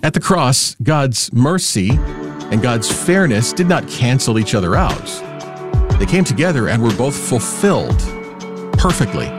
At the cross, God's mercy and God's fairness did not cancel each other out. They came together and were both fulfilled perfectly.